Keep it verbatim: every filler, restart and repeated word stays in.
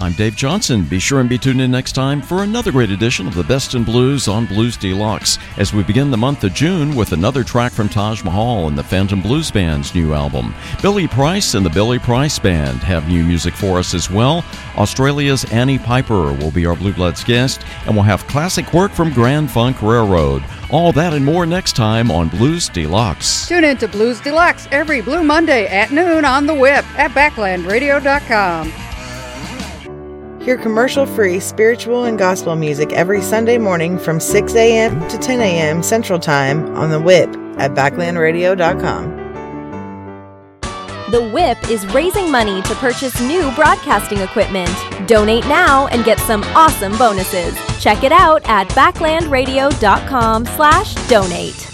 I'm Dave Johnson. Be sure and be tuned in next time for another great edition of the Best in Blues on Blues Deluxe as we begin the month of June with another track from Taj Mahal and the Phantom Blues Band's new album. Billy Price and the Billy Price Band have new music for us as well. Australia's Annie Piper will be our Blue Bloods guest, and we'll have classic work from Grand Funk Railroad. All that and more next time on Blues Deluxe. Tune in to Blues Deluxe every Blue Monday at noon on the whip at backland radio dot com. Hear commercial-free spiritual and gospel music every Sunday morning from six a.m. to ten a.m. Central Time on The Whip at backland radio dot com. The Whip is raising money to purchase new broadcasting equipment. Donate now and get some awesome bonuses. Check it out at backland radio dot com slash donate.